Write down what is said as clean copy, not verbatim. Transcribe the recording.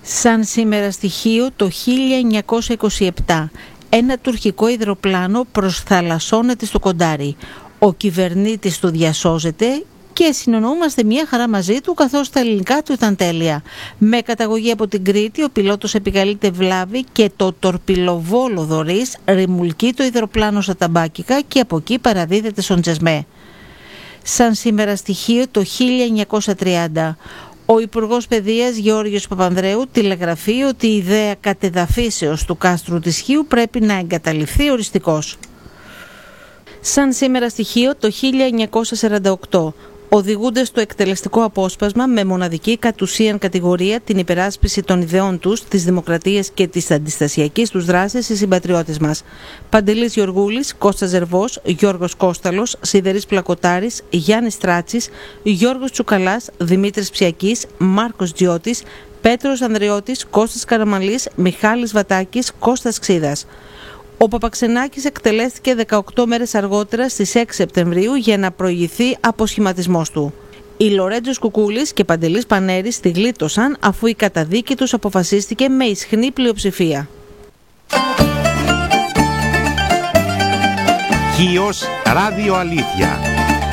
Σαν σήμερα στοιχείο το 1927, ένα τουρκικό υδροπλάνο προσθαλασσώνεται στο Κοντάρι. Ο κυβερνήτης του διασώζεται και συνεννοούμαστε μια χαρά μαζί του, καθώς τα ελληνικά του ήταν τέλεια. Με καταγωγή από την Κρήτη, ο πιλότος επικαλείται βλάβη και το τορπιλοβόλο Δωρής ρημουλκεί το υδροπλάνο στα ταμπάκικα και από εκεί παραδίδεται στον Τζεσμέ. Σαν σήμερα στοιχείο το 1930, ο Υπουργός Παιδείας Γεώργιος Παπανδρέου τηλεγραφεί ότι η ιδέα κατεδαφίσεως του κάστρου της Χίου πρέπει να εγκαταλειφθεί οριστικώς. Σαν σήμερα στοιχείο το 1948, οδηγούνται στο εκτελεστικό απόσπασμα με μοναδική κατ' ουσίαν κατηγορία την υπεράσπιση των ιδεών τους, της δημοκρατίας και της αντιστασιακής τους δράσης οι συμπατριώτες μας. Παντελής Γεωργούλης, Κώστας Ζερβός, Γιώργος Κώσταλος, Σιδερής Πλακοτάρης, Γιάννης Τράτσης, Γιώργος Τσουκαλάς, Δημήτρης Ψιακής, Μάρκος Τζιώτης, Πέτρος Ανδρεώτης, Κώστας Καραμαλής, Μιχάλης Βατάκης, Κώστας Ξίδας. Ο Παπαξενάκης εκτελέστηκε 18 μέρες αργότερα στις 6 Σεπτεμβρίου για να προηγηθεί αποσχηματισμός του. Οι Λορέτζος Κουκούλης και Παντελής Πανέρης τη γλίτωσαν αφού η καταδίκη τους αποφασίστηκε με ισχνή πλειοψηφία. Χίος Ράδιο Αλήθεια.